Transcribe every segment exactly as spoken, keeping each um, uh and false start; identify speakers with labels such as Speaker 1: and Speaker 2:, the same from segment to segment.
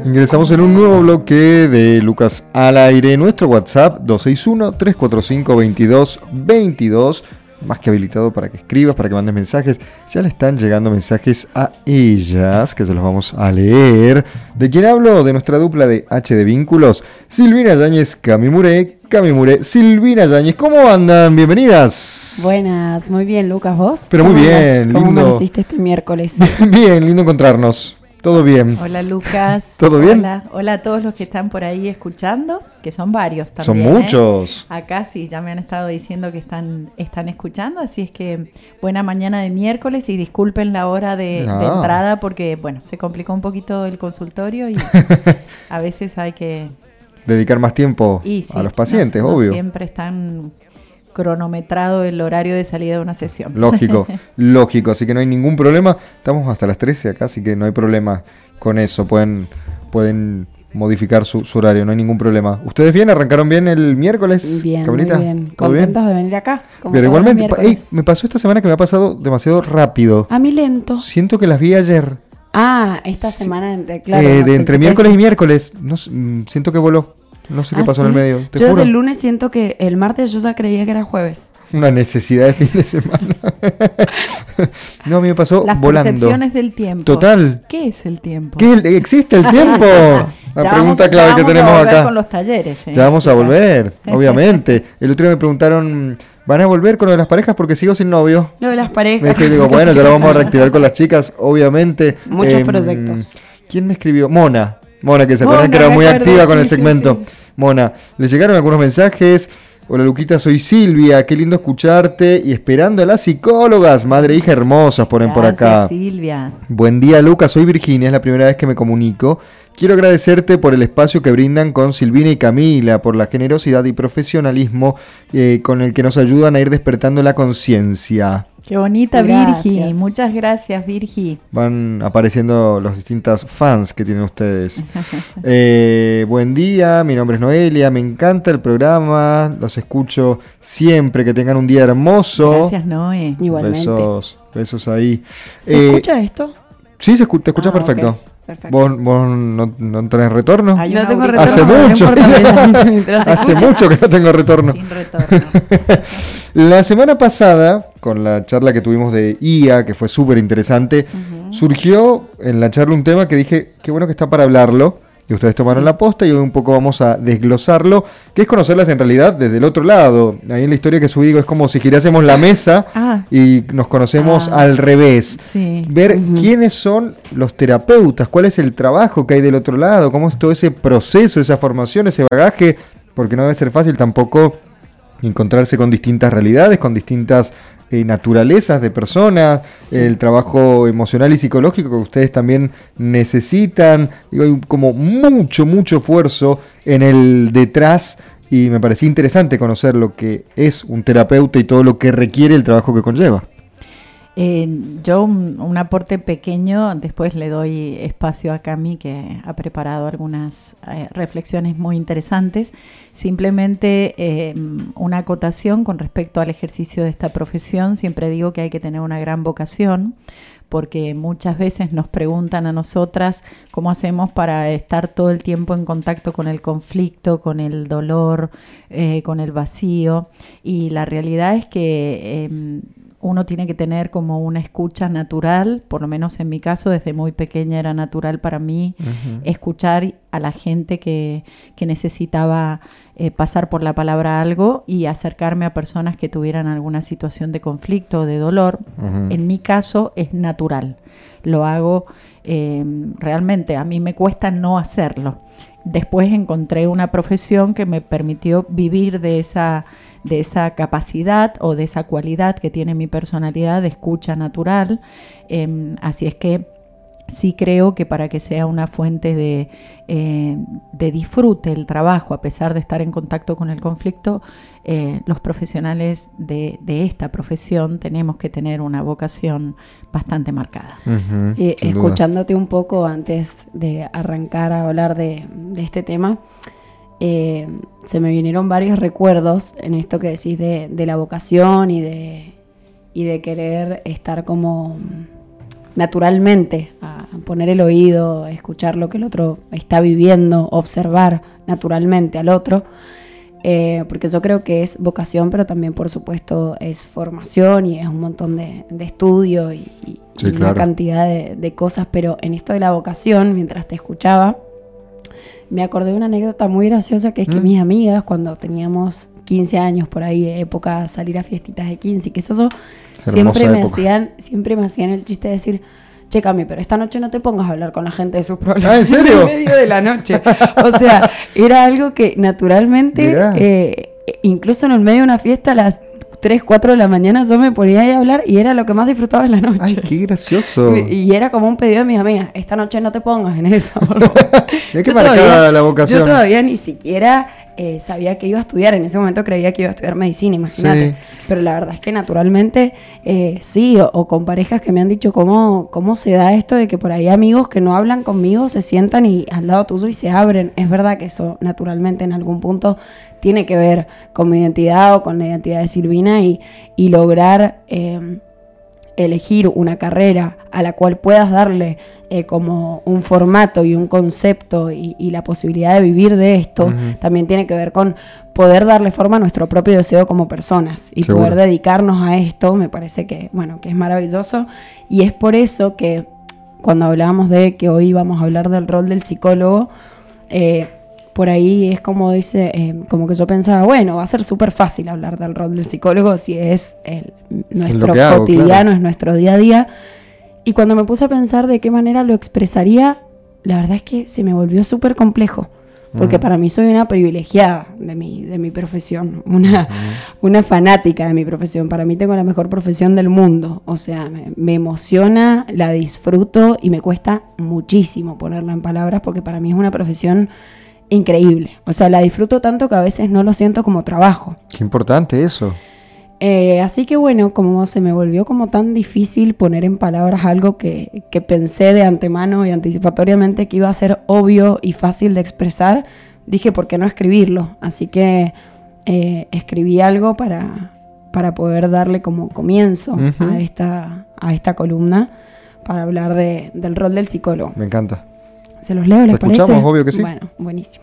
Speaker 1: Ingresamos en un nuevo bloque de Lucas al aire. Nuestro WhatsApp dos seis uno, tres cuatro cinco, dos dos dos dos. Más que habilitado para que escribas, para que mandes mensajes. Ya le están llegando mensajes a ellas, que se los vamos a leer. ¿De quién hablo? De nuestra dupla de H de Vínculos, Silvina Yáñez, Cami Muré. Cami Muré, Silvina Yáñez, ¿cómo andan? Bienvenidas.
Speaker 2: Buenas, muy bien, Lucas, ¿vos?
Speaker 1: Pero muy bien,
Speaker 2: ¿Cómo
Speaker 1: lindo.
Speaker 2: ¿Cómo hiciste este miércoles?
Speaker 1: Bien, lindo encontrarnos. Todo bien.
Speaker 3: Hola Lucas.
Speaker 1: ¿Todo bien?
Speaker 3: Hola, hola a todos los que están por ahí escuchando, que son varios también.
Speaker 1: Son muchos.
Speaker 3: ¿eh? Acá sí, ya me han estado diciendo que están, están escuchando, así es que buena mañana de miércoles y disculpen la hora de,
Speaker 1: No.
Speaker 3: de entrada porque, bueno, se complicó un poquito el consultorio y a veces hay que...
Speaker 1: Dedicar más tiempo
Speaker 3: y sí,
Speaker 1: a los pacientes,
Speaker 3: no, no
Speaker 1: obvio.
Speaker 3: siempre están cronometrado el horario de salida de una sesión.
Speaker 1: Lógico, lógico, así que no hay ningún problema. Estamos hasta las trece acá, así que no hay problema con eso. Pueden, pueden modificar su, su horario, no hay ningún problema. ¿Ustedes bien? ¿Arrancaron bien el miércoles?
Speaker 2: Bien,
Speaker 1: Cabrita?
Speaker 2: muy bien.
Speaker 1: ¿Todo
Speaker 2: Contentos
Speaker 1: bien?
Speaker 2: de venir acá. Como
Speaker 1: Pero
Speaker 2: todos los
Speaker 1: igualmente, pa- ey,
Speaker 2: miércoles.
Speaker 1: me pasó esta semana que me ha pasado demasiado rápido.
Speaker 2: A mí lento.
Speaker 1: Siento que las vi ayer.
Speaker 2: Ah, esta
Speaker 1: Sí.
Speaker 2: semana, entre, claro.
Speaker 1: Eh,
Speaker 2: no,
Speaker 1: de
Speaker 2: pensé
Speaker 1: entre
Speaker 2: que
Speaker 1: miércoles
Speaker 2: sí.
Speaker 1: y miércoles. No, sé, mm, siento que voló. No sé qué
Speaker 2: Ah,
Speaker 1: pasó en el
Speaker 2: ¿sí?
Speaker 1: medio. Te
Speaker 2: Yo
Speaker 1: juro.
Speaker 2: desde el lunes siento que el martes yo ya creía que era jueves.
Speaker 1: Una necesidad de fin de semana. No, a mí me pasó
Speaker 3: Las
Speaker 1: volando.
Speaker 3: percepciones del tiempo.
Speaker 1: Total.
Speaker 3: ¿Qué es el tiempo?
Speaker 1: ¿Qué es el- ¿Existe el tiempo? La
Speaker 3: Ya
Speaker 1: pregunta
Speaker 3: vamos- ya
Speaker 1: clave que
Speaker 3: vamos
Speaker 1: tenemos
Speaker 3: a volver
Speaker 1: acá.
Speaker 3: con los talleres. ¿eh?
Speaker 1: Ya vamos a
Speaker 3: Sí,
Speaker 1: volver,
Speaker 3: claro.
Speaker 1: obviamente. El otro día me preguntaron, ¿van a volver con lo de las parejas? Porque sigo sin novio.
Speaker 2: Lo de las
Speaker 1: Me
Speaker 2: parejas.
Speaker 1: dije, digo, bueno, ya lo vamos a reactivar con las chicas, obviamente.
Speaker 2: Muchos
Speaker 1: Em,
Speaker 2: proyectos.
Speaker 1: ¿Quién me escribió? Mona. Mona, que se
Speaker 3: Mona,
Speaker 1: acuerdan que era
Speaker 3: me
Speaker 1: muy
Speaker 3: acuerdo,
Speaker 1: activa con
Speaker 3: sí,
Speaker 1: el
Speaker 3: sí,
Speaker 1: segmento.
Speaker 3: sí.
Speaker 1: Mona, le llegaron algunos mensajes. Hola Luquita, soy Silvia, qué lindo escucharte. Y esperando a las psicólogas, madre e hija hermosas, ponen por
Speaker 3: Gracias,
Speaker 1: acá.
Speaker 3: Silvia.
Speaker 1: Buen día, Lucas. Soy Virginia, es la primera vez que me comunico. Quiero agradecerte por el espacio que brindan con Silvina y Camila, por la generosidad y profesionalismo eh, con el que nos ayudan a ir despertando la conciencia.
Speaker 3: Qué bonita,
Speaker 2: Gracias.
Speaker 3: Virgi. Muchas gracias, Virgi.
Speaker 1: Van apareciendo los distintos fans que tienen ustedes. Eh, buen día, mi nombre es Noelia, me encanta el programa, los escucho siempre, que tengan un día hermoso.
Speaker 3: Gracias, Noé.
Speaker 2: Igualmente.
Speaker 1: Besos, besos ahí.
Speaker 2: ¿Se
Speaker 1: Eh,
Speaker 2: escucha esto?
Speaker 1: Sí, se escu- te escuchas
Speaker 2: Ah,
Speaker 1: perfecto.
Speaker 2: ok, perfecto.
Speaker 1: ¿Vos, vos no, no tenés retorno?
Speaker 3: Hay
Speaker 2: No
Speaker 3: un
Speaker 2: tengo
Speaker 3: auricular.
Speaker 1: Hace
Speaker 2: retorno,
Speaker 1: mucho.
Speaker 2: pero no importa, mientras se
Speaker 1: Hace
Speaker 2: escucha.
Speaker 1: mucho que no tengo retorno.
Speaker 3: Sin retorno.
Speaker 1: La semana pasada, con la charla que tuvimos de I A, que fue súper interesante, surgió en la charla un tema que dije, qué bueno que está para hablarlo, y ustedes tomaron la posta y hoy un poco vamos a desglosarlo, que es conocerlas en realidad desde el otro lado. Ahí en la historia que subí digo, es como si girásemos la mesa
Speaker 3: Ah.
Speaker 1: y nos conocemos
Speaker 3: Ah.
Speaker 1: al revés.
Speaker 3: Sí.
Speaker 1: Ver quiénes son los terapeutas, cuál es el trabajo que hay del otro lado, cómo es todo ese proceso, esa formación, ese bagaje, porque no debe ser fácil tampoco encontrarse con distintas realidades, con distintas eh, naturalezas de personas,
Speaker 2: Sí.
Speaker 1: el trabajo emocional y psicológico que ustedes también necesitan. Digo, hay como mucho, mucho esfuerzo en el detrás y me parecía interesante conocer lo que es un terapeuta y todo lo que requiere el trabajo que conlleva.
Speaker 3: Eh, yo un, un aporte pequeño, después le doy espacio a Cami que ha preparado algunas eh, reflexiones muy interesantes. Simplemente eh, una acotación con respecto al ejercicio de esta profesión. Siempre digo que hay que tener una gran vocación, porque muchas veces nos preguntan a nosotras cómo hacemos para estar todo el tiempo en contacto con el conflicto, con el dolor, eh, con el vacío. Y la realidad es que eh, uno tiene que tener como una escucha natural, por lo menos en mi caso, desde muy pequeña era natural para mí uh-huh. escuchar a la gente que, que necesitaba eh, pasar por la palabra algo y acercarme a personas que tuvieran alguna situación de conflicto o de dolor. Uh-huh. En mi caso es natural, lo hago eh, realmente, a mí me cuesta no hacerlo. Después encontré una profesión que me permitió vivir de esa, de esa capacidad o de esa cualidad que tiene mi personalidad de escucha natural. Eh, así es que sí creo que para que sea una fuente de, eh, de disfrute el trabajo, a pesar de estar en contacto con el conflicto, eh, los profesionales de, de esta profesión tenemos que tener una vocación bastante marcada.
Speaker 2: Uh-huh, sí, escuchándote un poco antes de arrancar a hablar de, de este tema, eh, se me vinieron varios recuerdos en esto que decís de, de la vocación y de, y de querer estar como naturalmente a poner el oído, a escuchar lo que el otro está viviendo, observar naturalmente al otro, eh, porque yo creo que es vocación, pero también por supuesto es formación y es un montón de, de estudio y, y, sí, y claro. una cantidad de, de cosas, pero en esto de la vocación, mientras te escuchaba, me acordé de una anécdota muy graciosa, que es que mm. mis amigas, cuando teníamos quince años por ahí, época salir a fiestitas de quince, que eso, eso siempre me hacían, siempre me hacían el chiste de decir, che, Cami, pero esta noche no te pongas a hablar con la gente de sus problemas.
Speaker 1: ¿Ah, en serio?
Speaker 2: En medio de la noche. O sea, era algo que naturalmente, eh, incluso en el medio de una fiesta, a las tres, cuatro de la mañana yo me ponía ahí a hablar y era lo que más disfrutaba en la noche.
Speaker 1: Ay, qué gracioso.
Speaker 2: Y, y era como un pedido de mis amigas, esta noche no te pongas en eso.
Speaker 1: Es que marcaba la vocación.
Speaker 2: Yo todavía ni siquiera eh, sabía que iba a estudiar, en ese momento creía que iba a estudiar medicina, imagínate. Sí. Pero la verdad es que naturalmente eh, sí, o, o con parejas que me han dicho cómo, cómo se da esto de que por ahí amigos que no hablan conmigo se sientan y al lado tuyo y se abren. Es verdad que eso naturalmente en algún punto tiene que ver con mi identidad o con la identidad de Silvina y, y lograr eh, elegir una carrera a la cual puedas darle eh, como un formato y un concepto y, y la posibilidad de vivir de esto, uh-huh. también tiene que ver con poder darle forma a nuestro propio deseo como personas y Seguro. Poder dedicarnos a esto. Me parece que, bueno, que es maravilloso, y es por eso que cuando hablábamos de que hoy vamos a hablar del rol del psicólogo, eh, por ahí es como dice, eh, como que yo pensaba, bueno, va a ser súper fácil hablar del rol del psicólogo si es el, nuestro hago, cotidiano, claro. es nuestro día a día. Y cuando me puse a pensar de qué manera lo expresaría, la verdad es que se me volvió súper complejo. Porque uh-huh. para mí soy una privilegiada de mi, de mi profesión, una, uh-huh. una fanática de mi profesión. Para mí tengo la mejor profesión del mundo. O sea, me, me emociona, la disfruto y me cuesta muchísimo ponerla en palabras porque para mí es una profesión increíble. O sea, la disfruto tanto que a veces no lo siento como trabajo.
Speaker 1: Qué importante eso.
Speaker 2: Eh, así que bueno, como se me volvió como tan difícil poner en palabras algo que, que pensé de antemano y anticipatoriamente que iba a ser obvio y fácil de expresar, dije, ¿por qué no escribirlo? Así que eh, escribí algo para, para poder darle como comienzo uh-huh. a, esta, a esta columna para hablar de, del rol del psicólogo.
Speaker 1: Me encanta.
Speaker 2: ¿Se los leo, les parece?
Speaker 1: ¿Escuchamos? Obvio que sí.
Speaker 2: Bueno, buenísimo.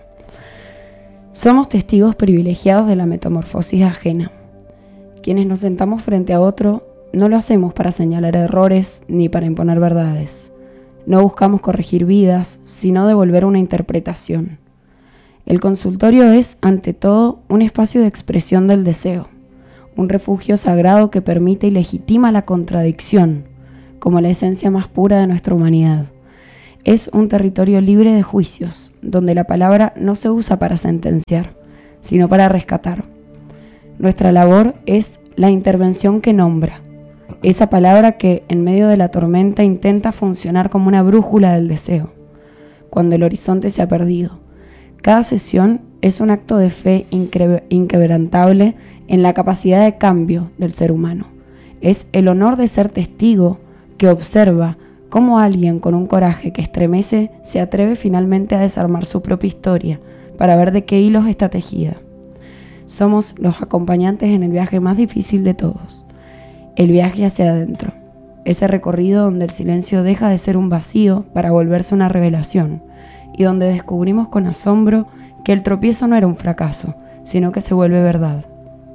Speaker 2: Somos testigos privilegiados de la metamorfosis ajena. Quienes nos sentamos frente a otro, no lo hacemos para señalar errores ni para imponer verdades. No buscamos corregir vidas, sino devolver una interpretación. El consultorio es, ante todo, un espacio de expresión del deseo, un refugio sagrado que permite y legitima la contradicción, como la esencia más pura de nuestra humanidad. Es un territorio libre de juicios, donde la palabra no se usa para sentenciar, sino para rescatar. Nuestra labor es la intervención que nombra, esa palabra que en medio de la tormenta intenta funcionar como una brújula del deseo, cuando el horizonte se ha perdido. Cada sesión es un acto de fe incre- inquebrantable en la capacidad de cambio del ser humano. Es el honor de ser testigo que observa cómo alguien con un coraje que estremece se atreve finalmente a desarmar su propia historia para ver de qué hilos está tejida. Somos los acompañantes en el viaje más difícil de todos, el viaje hacia adentro, ese recorrido donde el silencio deja de ser un vacío para volverse una revelación y donde descubrimos con asombro que el tropiezo no era un fracaso, sino que se vuelve verdad.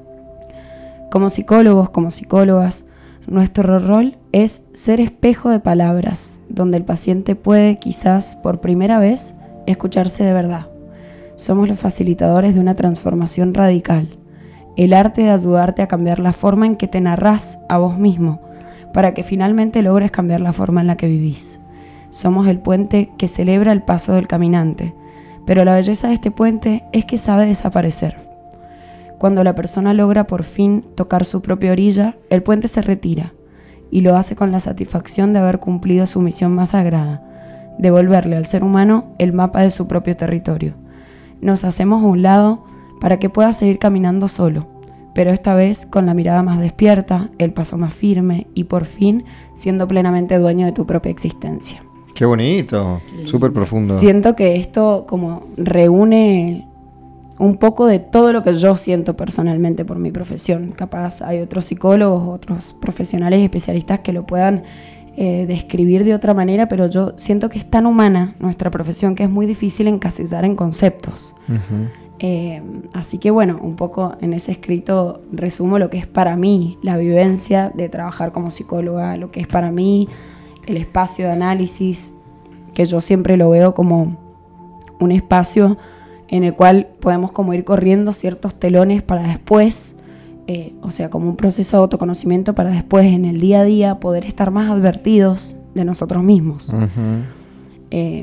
Speaker 2: Como psicólogos, como psicólogas, nuestro rol es ser espejo de palabras, donde el paciente puede, quizás por primera vez, escucharse de verdad. Somos los facilitadores de una transformación radical, el arte de ayudarte a cambiar la forma en que te narrás a vos mismo, para que finalmente logres cambiar la forma en la que vivís. Somos el puente que celebra el paso del caminante, pero la belleza de este puente es que sabe desaparecer. Cuando la persona logra por fin tocar su propia orilla, el puente se retira, y lo hace con la satisfacción de haber cumplido su misión más sagrada, devolverle al ser humano el mapa de su propio territorio. Nos hacemos a un lado para que pueda seguir caminando solo, pero esta vez con la mirada más despierta, el paso más firme y por fin siendo plenamente dueño de tu propia existencia.
Speaker 1: ¡Qué bonito! Súper profundo.
Speaker 2: Siento que esto como reúne un poco de todo lo que yo siento personalmente por mi profesión. Capaz hay otros psicólogos, otros profesionales y especialistas que lo puedan eh, describir de otra manera, pero yo siento que es tan humana nuestra profesión que es muy difícil encasillar en conceptos. Uh-huh. Eh, así que bueno, un poco en ese escrito resumo lo que es para mí la vivencia de trabajar como psicóloga, lo que es para mí el espacio de análisis, que yo siempre lo veo como un espacio en el cual podemos como ir corriendo ciertos telones para después, eh, o sea, como un proceso de autoconocimiento para después en el día a día poder estar más advertidos de nosotros mismos. Uh-huh. Eh,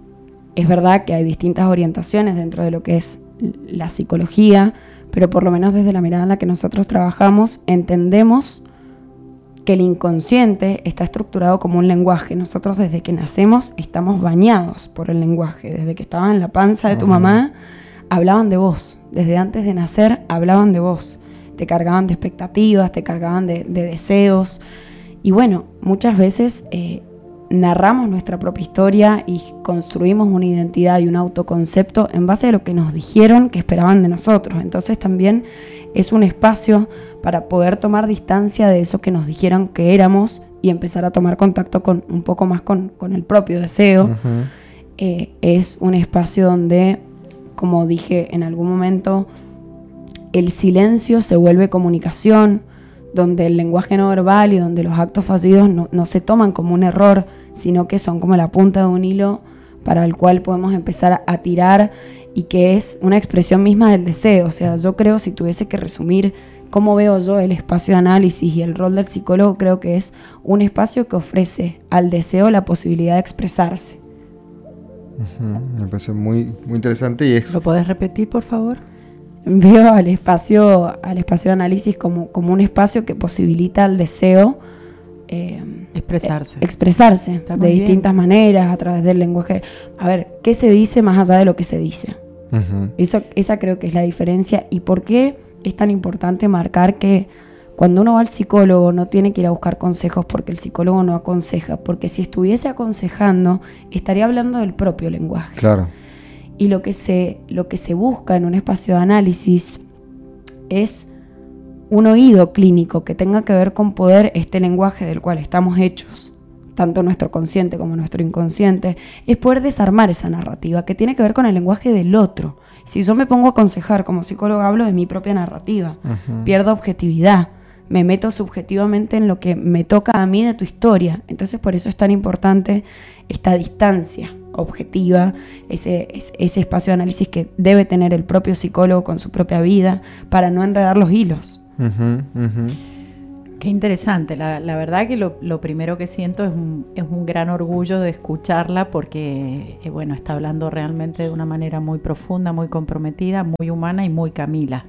Speaker 2: es verdad que hay distintas orientaciones dentro de lo que es la psicología, pero por lo menos desde la mirada en la que nosotros trabajamos, entendemos que el inconsciente está estructurado como un lenguaje. Nosotros desde que nacemos estamos bañados por el lenguaje. Desde que estabas en la panza de tu uh-huh. mamá, hablaban de vos. Desde antes de nacer, hablaban de vos. Te cargaban de expectativas, te cargaban de, de deseos. Y bueno, muchas veces eh, narramos nuestra propia historia y construimos una identidad y un autoconcepto en base a lo que nos dijeron que esperaban de nosotros. Entonces también es un espacio para poder tomar distancia de eso que nos dijeron que éramos y empezar a tomar contacto con un poco más con, con el propio deseo. Uh-huh. Eh, es un espacio donde, como dije en algún momento, el silencio se vuelve comunicación, donde el lenguaje no verbal y donde los actos fallidos no, no se toman como un error, sino que son como la punta de un hilo para el cual podemos empezar a, a tirar, y que es una expresión misma del deseo. O sea, yo creo, si tuviese que resumir cómo veo yo el espacio de análisis y el rol del psicólogo, creo que es un espacio que ofrece al deseo la posibilidad de expresarse.
Speaker 1: Uh-huh. Me parece muy, muy interesante. Y es...
Speaker 3: ¿Lo podés repetir, por favor?
Speaker 2: Veo al espacio, al espacio de análisis como, como un espacio que posibilita al deseo eh,
Speaker 3: expresarse,
Speaker 2: eh, expresarse de distintas bien. maneras, a través del lenguaje. A ver, ¿qué se dice más allá de lo que se dice? Uh-huh. Eso, esa creo que es la diferencia. ¿Y por qué es tan importante marcar que cuando uno va al psicólogo no tiene que ir a buscar consejos porque el psicólogo no aconseja? Porque si estuviese aconsejando, estaría hablando del propio lenguaje.
Speaker 1: Claro.
Speaker 2: Y lo que se, lo que se busca en un espacio de análisis es un oído clínico que tenga que ver con poder este lenguaje del cual estamos hechos, tanto nuestro consciente como nuestro inconsciente, es poder desarmar esa narrativa que tiene que ver con el lenguaje del otro. Si yo me pongo a aconsejar como psicólogo, hablo de mi propia narrativa, uh-huh. pierdo objetividad, me meto subjetivamente en lo que me toca a mí de tu historia. Entonces por eso es tan importante esta distancia objetiva, ese, ese, ese espacio de análisis que debe tener el propio psicólogo con su propia vida para no enredar los hilos.
Speaker 1: Uh-huh, uh-huh.
Speaker 3: Qué interesante. La, la verdad que lo, lo primero que siento es un, es un gran orgullo de escucharla porque, eh, bueno, está hablando realmente de una manera muy profunda, muy comprometida, muy humana y muy Camila.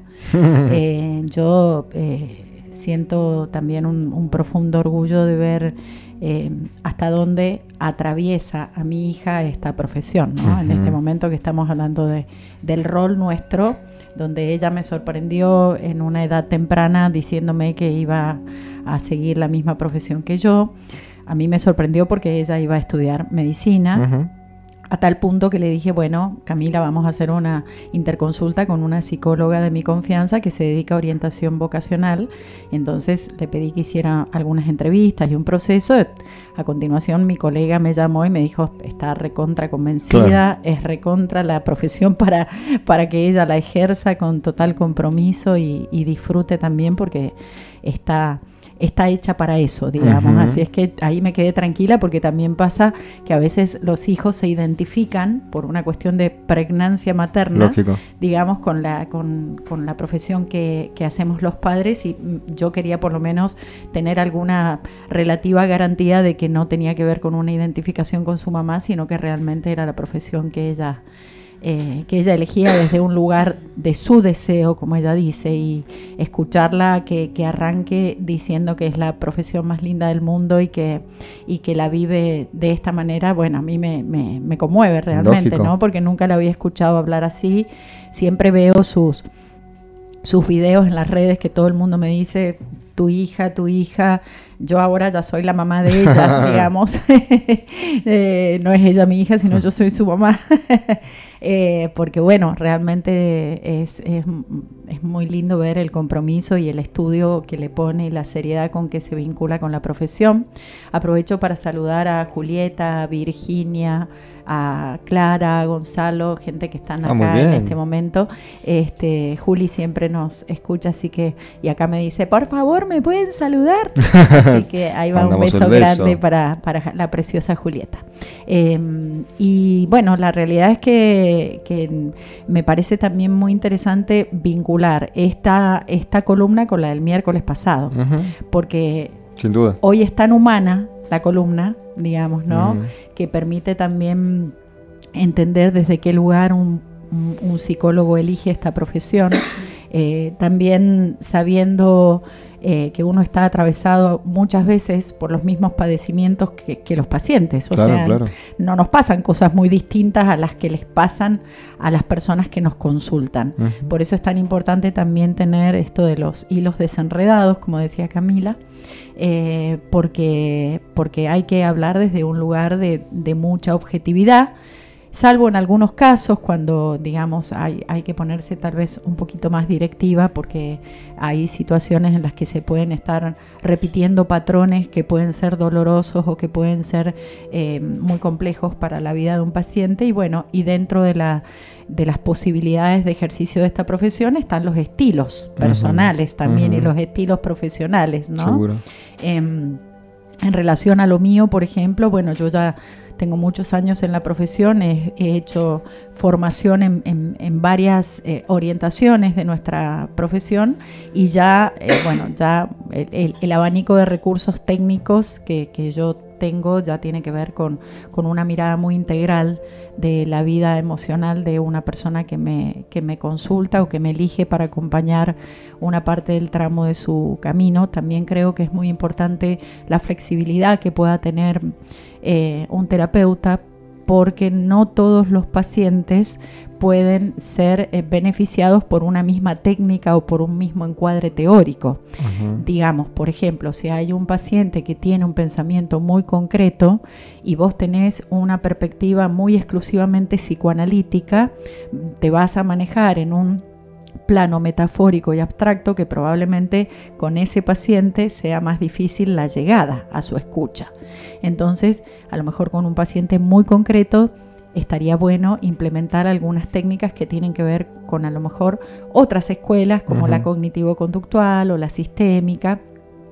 Speaker 3: eh, yo eh, siento también un, un profundo orgullo de ver eh, hasta dónde atraviesa a mi hija esta profesión, ¿no? Uh-huh. En este momento que estamos hablando de, del rol nuestro, donde ella me sorprendió en una edad temprana diciéndome que iba a seguir la misma profesión que yo. A mí me sorprendió porque ella iba a estudiar medicina, uh-huh. a tal punto que le dije, bueno, Camila, vamos a hacer una interconsulta con una psicóloga de mi confianza que se dedica a orientación vocacional. Entonces le pedí que hiciera algunas entrevistas y un proceso. A continuación mi colega me llamó y me dijo, está recontra convencida, claro. es recontra la profesión para, para que ella la ejerza con total compromiso y, y disfrute también, porque está... está hecha para eso, digamos. Uh-huh. Así es que ahí me quedé tranquila, porque también pasa que a veces los hijos se identifican por una cuestión de pregnancia materna,
Speaker 1: lógico,
Speaker 3: digamos, con la con, con la profesión que, que hacemos los padres, y yo quería por lo menos tener alguna relativa garantía de que no tenía que ver con una identificación con su mamá, sino que realmente era la profesión que ella Eh, que ella elegía desde un lugar de su deseo, como ella dice, y escucharla que, que arranque diciendo que es la profesión más linda del mundo y que, y que la vive de esta manera, bueno, a mí me, me, me conmueve realmente, lógico, ¿no? Porque nunca la había escuchado hablar así. Siempre veo sus, sus videos en las redes que todo el mundo me dice, tu hija, tu hija, yo ahora ya soy la mamá de ella, digamos. eh, no es ella mi hija, sino yo soy su mamá. eh, porque bueno, realmente es, es, es muy lindo ver el compromiso y el estudio que le pone y la seriedad con que se vincula con la profesión. Aprovecho para saludar a Julieta, a Virginia, a Clara, a Gonzalo, gente que están
Speaker 1: ah,
Speaker 3: acá en este momento. Este, Juli siempre nos escucha, así que, y acá me dice, por favor, ¿me pueden saludar? Así que ahí va un beso, beso grande para, para la preciosa Julieta. Eh, y bueno, la realidad es que, que me parece también muy interesante vincular esta, esta columna con la del miércoles pasado, uh-huh. porque
Speaker 1: sin duda
Speaker 3: hoy es tan humana la columna, digamos, ¿no? Mm. Que permite también entender desde qué lugar un, un, un psicólogo elige esta profesión, eh, también sabiendo eh, que uno está atravesado muchas veces por los mismos padecimientos que, que los pacientes, o
Speaker 1: claro,
Speaker 3: sea,
Speaker 1: claro.
Speaker 3: no nos pasan cosas muy distintas a las que les pasan a las personas que nos consultan. Uh-huh. Por eso es tan importante también tener esto de los hilos desenredados, como decía Camila, Eh, porque, porque hay que hablar desde un lugar de, de mucha objetividad, salvo en algunos casos cuando, digamos, hay, hay que ponerse tal vez un poquito más directiva, porque hay situaciones en las que se pueden estar repitiendo patrones que pueden ser dolorosos o que pueden ser eh, muy complejos para la vida de un paciente, y bueno, y dentro de la de las posibilidades de ejercicio de esta profesión están los estilos personales, uh-huh, también, uh-huh. y los estilos profesionales, ¿no?
Speaker 1: Seguro.
Speaker 3: Eh, en relación a lo mío, por ejemplo, bueno, yo ya tengo muchos años en la profesión, he, he hecho formación en, en, en varias eh, orientaciones de nuestra profesión, y ya, eh, bueno, ya el, el, el abanico de recursos técnicos que, que yo tengo ya tiene que ver con, con una mirada muy integral de la vida emocional de una persona que me, que me consulta o que me elige para acompañar una parte del tramo de su camino. También creo que es muy importante la flexibilidad que pueda tener eh, un terapeuta, porque no todos los pacientes pueden ser eh, beneficiados por una misma técnica o por un mismo encuadre teórico. Uh-huh. Digamos, por ejemplo, si hay un paciente que tiene un pensamiento muy concreto y vos tenés una perspectiva muy exclusivamente psicoanalítica, te vas a manejar en un plano metafórico y abstracto que probablemente con ese paciente sea más difícil la llegada a su escucha. Entonces, a lo mejor con un paciente muy concreto estaría bueno implementar algunas técnicas que tienen que ver con a lo mejor otras escuelas como uh-huh. la cognitivo-conductual o la sistémica,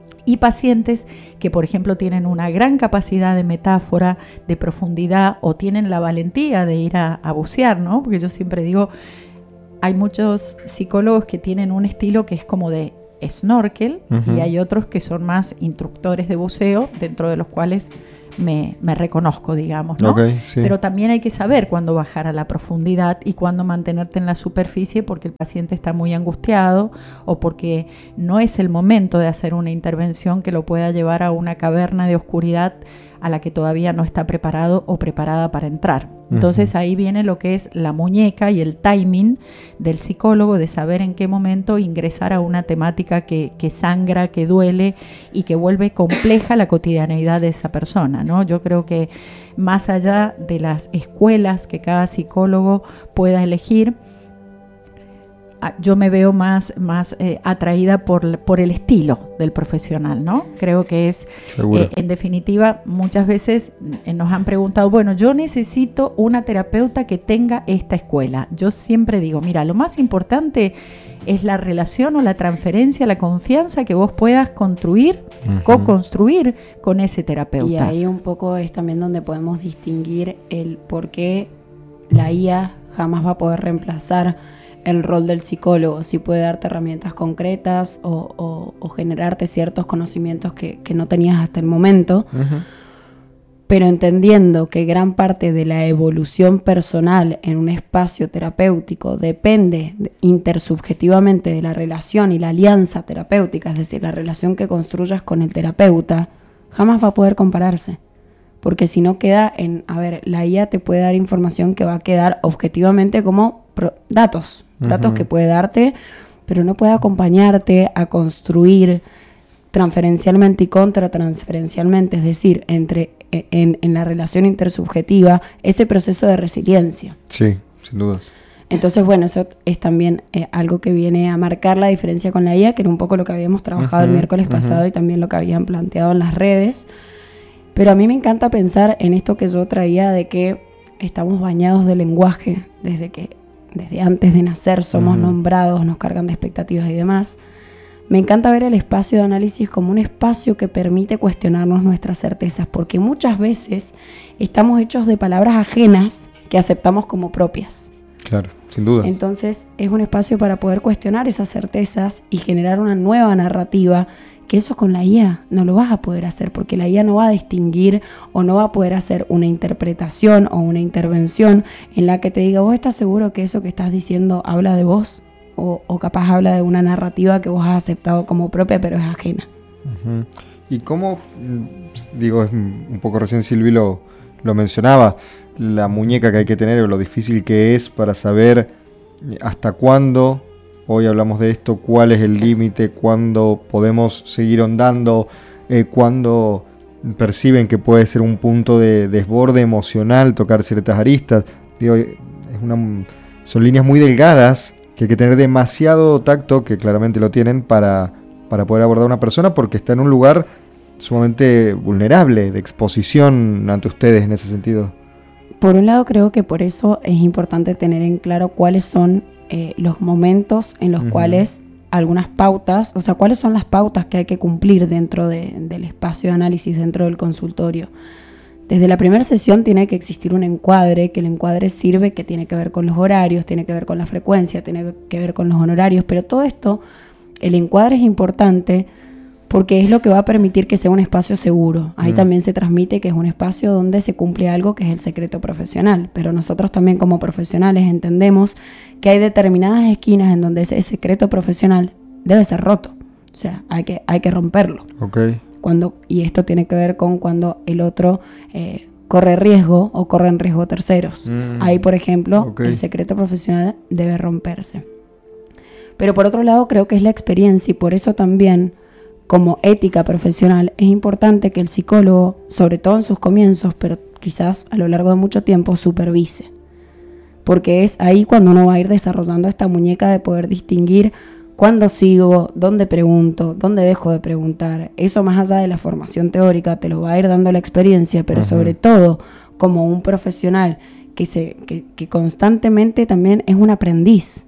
Speaker 3: y pacientes que, por ejemplo, tienen una gran capacidad de metáfora, de profundidad, o tienen la valentía de ir a, a bucear, ¿no? Porque yo siempre digo, hay muchos psicólogos que tienen un estilo que es como de snorkel, uh-huh. y hay otros que son más instructores de buceo, dentro de los cuales me, me reconozco, digamos, ¿no? Okay, sí. Pero también hay que saber cuándo bajar a la profundidad y cuándo mantenerte en la superficie, porque el paciente está muy angustiado o porque no es el momento de hacer una intervención que lo pueda llevar a una caverna de oscuridad a la que todavía no está preparado o preparada para entrar. Entonces uh-huh. ahí viene lo que es la muñeca y el timing del psicólogo, de saber en qué momento ingresar a una temática que, que sangra, que duele y que vuelve compleja la cotidianeidad de esa persona, ¿no? Yo creo que más allá de las escuelas que cada psicólogo pueda elegir, yo me veo más, más eh, atraída por, por el estilo del profesional, ¿no? Creo que es, eh, en definitiva, muchas veces eh, nos han preguntado, bueno, yo necesito una terapeuta que tenga esta escuela. Yo siempre digo, mira, lo más importante es la relación o la transferencia, la confianza que vos puedas construir, uh-huh. co-construir con ese terapeuta.
Speaker 2: Y ahí un poco es también donde podemos distinguir el por qué la I A jamás va a poder reemplazar el rol del psicólogo. Sí puede darte herramientas concretas o, o, o generarte ciertos conocimientos que, que no tenías hasta el momento, uh-huh. pero entendiendo que gran parte de la evolución personal en un espacio terapéutico depende de, intersubjetivamente de la relación y la alianza terapéutica, es decir, la relación que construyas con el terapeuta, jamás va a poder compararse. Porque si no queda en, a ver, la I A te puede dar información que va a quedar objetivamente como pro, datos, uh-huh. datos que puede darte, pero no puede acompañarte a construir transferencialmente y contratransferencialmente, es decir, entre en, en la relación intersubjetiva, ese proceso de resiliencia.
Speaker 1: Sí, sin dudas.
Speaker 2: Entonces, bueno, eso es también eh, algo que viene a marcar la diferencia con la I A, que era un poco lo que habíamos trabajado uh-huh, el miércoles uh-huh. pasado y también lo que habían planteado en las redes. Pero a mí me encanta pensar en esto que yo traía de que estamos bañados de lenguaje desde que desde antes de nacer somos uh-huh. nombrados, nos cargan de expectativas y demás. Me encanta ver el espacio de análisis como un espacio que permite cuestionarnos nuestras certezas, porque muchas veces estamos hechos de palabras ajenas que aceptamos como propias.
Speaker 1: Claro, sin duda.
Speaker 2: Entonces es un espacio para poder cuestionar esas certezas y generar una nueva narrativa, que eso con la I A no lo vas a poder hacer, porque la I A no va a distinguir o no va a poder hacer una interpretación o una intervención en la que te diga, ¿vos estás seguro que eso que estás diciendo habla de vos? O, o capaz habla de una narrativa que vos has aceptado como propia, pero es ajena.
Speaker 1: Uh-huh. ¿Y cómo, digo, es un poco recién Silvi lo, lo mencionaba, la muñeca que hay que tener o lo difícil que es para saber hasta cuándo, hoy hablamos de esto, cuál es el límite, cuándo podemos seguir ondando, eh, cuándo perciben que puede ser un punto de desborde emocional, tocar ciertas aristas? Digo, es una, son líneas muy delgadas que hay que tener demasiado tacto, que claramente lo tienen, para, para poder abordar a una persona, porque está en un lugar sumamente vulnerable, de exposición ante ustedes en ese sentido.
Speaker 2: Por un lado, creo que por eso es importante tener en claro cuáles son eh, los momentos en los uh-huh. cuales algunas pautas, o sea, cuáles son las pautas que hay que cumplir dentro de, del espacio de análisis, dentro del consultorio. Desde la primera sesión tiene que existir un encuadre, que el encuadre sirve, que tiene que ver con los horarios, tiene que ver con la frecuencia, tiene que ver con los honorarios, pero todo esto, el encuadre es importante porque es lo que va a permitir que sea un espacio seguro. Ahí mm. también se transmite que es un espacio donde se cumple algo que es el secreto profesional, pero nosotros también como profesionales entendemos que hay determinadas esquinas en donde ese secreto profesional debe ser roto, o sea, hay que, hay que romperlo.
Speaker 1: Okay.
Speaker 2: Cuando, y esto tiene que ver con cuando el otro eh, corre riesgo o corren riesgo terceros. Mm. Ahí, por ejemplo, okay. el secreto profesional debe romperse. Pero por otro lado, creo que es la experiencia y por eso también, como ética profesional, es importante que el psicólogo, sobre todo en sus comienzos, pero quizás a lo largo de mucho tiempo, supervise. Porque es ahí cuando uno va a ir desarrollando esta muñeca de poder distinguir cuándo sigo, dónde pregunto, dónde dejo de preguntar. Eso, más allá de la formación teórica, te lo va a ir dando la experiencia, pero uh-huh. sobre todo como un profesional que, se, que, que constantemente también es un aprendiz.